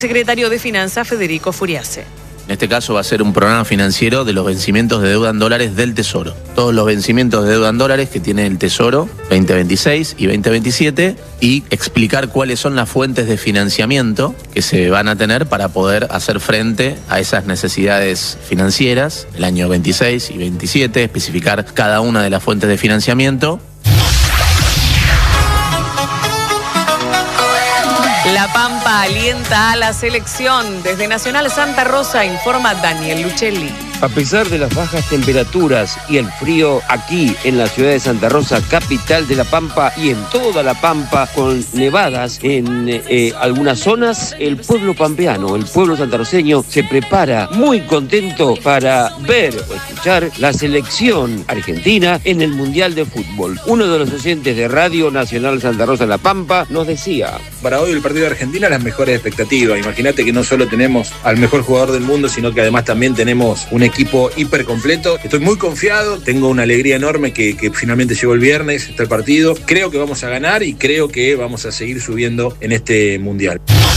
Secretario de Finanzas, Federico Furiase. En este caso va a ser un programa financiero de los vencimientos de deuda en dólares del Tesoro. Todos los vencimientos de deuda en dólares que tiene el Tesoro 2026 y 2027 y explicar cuáles son las fuentes de financiamiento que se van a tener para poder hacer frente a esas necesidades financieras el año 26 y 27, especificar cada una de las fuentes de financiamiento. La Pampa alienta a la selección. Desde Nacional Santa Rosa informa Daniel Luchelli. A pesar de las bajas temperaturas y el frío aquí en la ciudad de Santa Rosa, capital de La Pampa y en toda La Pampa, con nevadas en algunas zonas, el pueblo pampeano, el pueblo santarroceño se prepara muy contento para ver o escuchar la selección argentina en el Mundial de Fútbol. Uno de los oyentes de Radio Nacional Santa Rosa La Pampa nos decía: para hoy el partido de Argentina las mejores expectativas. Imagínate que no solo tenemos al mejor jugador del mundo, sino que además también tenemos un equipo hiper completo. Estoy muy confiado, tengo una alegría enorme que finalmente llegó el viernes, está el partido. Creo que vamos a ganar y creo que vamos a seguir subiendo en este mundial.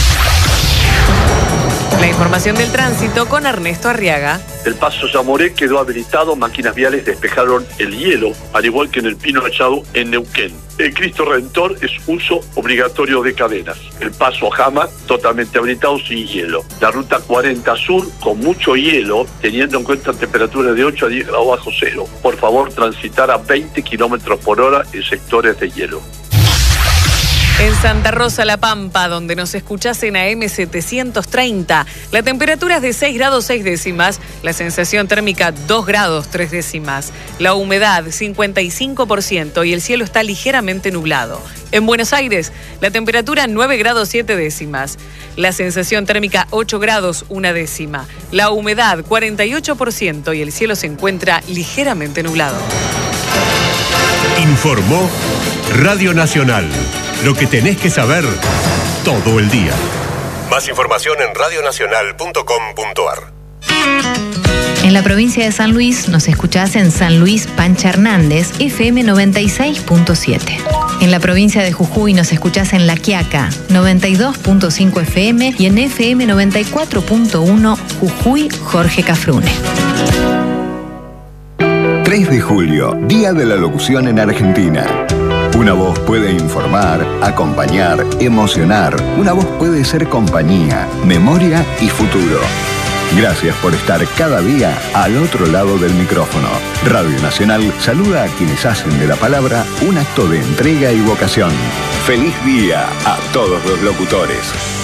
La información del tránsito con Ernesto Arriaga. El paso Zamoré quedó habilitado, máquinas viales despejaron el hielo, al igual que en el Pino Echado en Neuquén. El Cristo Redentor es uso obligatorio de cadenas. El paso Jama totalmente habilitado sin hielo. La ruta 40 Sur con mucho hielo, teniendo en cuenta temperaturas de 8 a 10 grados bajo cero. Por favor, transitar a 20 kilómetros por hora en sectores de hielo. En Santa Rosa, La Pampa, donde nos escuchás en AM 730, la temperatura es de 6 grados 6 décimas, la sensación térmica 2 grados 3 décimas, la humedad 55% y el cielo está ligeramente nublado. En Buenos Aires, la temperatura 9 grados 7 décimas, la sensación térmica 8 grados 1 décima, la humedad 48% y el cielo se encuentra ligeramente nublado. Informó Radio Nacional. Lo que tenés que saber todo el día. Más información en radionacional.com.ar. En la provincia de San Luis nos escuchás en San Luis Pancha Hernández, FM 96.7. En la provincia de Jujuy nos escuchás en La Quiaca, 92.5 FM y en FM 94.1 Jujuy Jorge Cafrune. 3 de julio, Día de la Locución en Argentina. Una voz puede informar, acompañar, emocionar. Una voz puede ser compañía, memoria y futuro. Gracias por estar cada día al otro lado del micrófono. Radio Nacional saluda a quienes hacen de la palabra un acto de entrega y vocación. ¡Feliz día a todos los locutores!